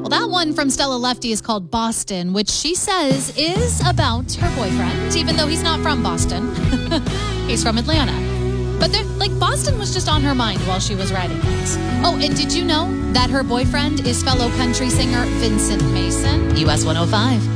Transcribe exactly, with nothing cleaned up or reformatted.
Well, that one from Stella Lefty is called Boston, which she says is about her boyfriend, even though he's not from Boston. He's from Atlanta. But like Boston was just on her mind while she was writing it. Oh, and did you know that her boyfriend is fellow country singer Vincent Mason? U S one oh five.